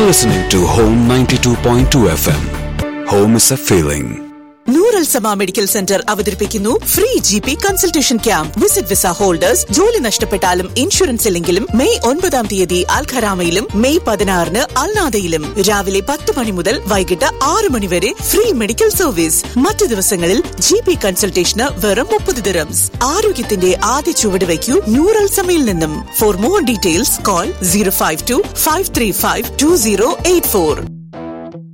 You're listening to Home 92.2 FM. Home is a feeling. നൂർ അൽ സമ medical centre അവതരിപ്പിക്കുന്നു free GP consultation camp. Visit visa holders ജോലി നഷ്ടപ്പെട്ടാലും insurance ഇല്ലെങ്കിലും May 9 അൽ ഖറാമയിലും May 16 അൽനാദയിലും രാവിലെ 10 മണി മുതൽ വൈകിട്ട് 6 മണി വരെ ഫ്രീ മെഡിക്കൽ സർവീസ്. മറ്റു ദിവസങ്ങളിൽ GP കൺസൾട്ടേഷന് വെറും 30 ദിർഹംസ്. ആരോഗ്യത്തിന്റെ ആദ്യ ചുവട് വയ്ക്കൂ നൂർ അൽ സമയിൽ നിന്നും. For more details call 052-535-2084.